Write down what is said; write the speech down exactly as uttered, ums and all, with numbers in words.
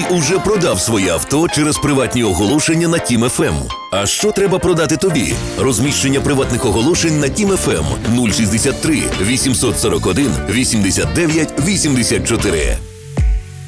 уже продав своє авто через приватні оголошення на Тім еф ем. А що треба продати тобі? Розміщення приватних оголошень на Тім еф ем нуль шістдесят три вісімсот сорок один вісімдесят дев'ять вісімдесят чотири.